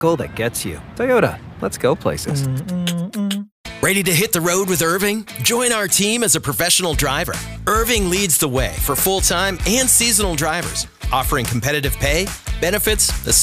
vehicle that gets you. Toyota, let's go places. Ready to hit the road with Irving? Join our team as a professional driver. Irving leads the way for full-time and seasonal drivers, offering competitive pay, benefits,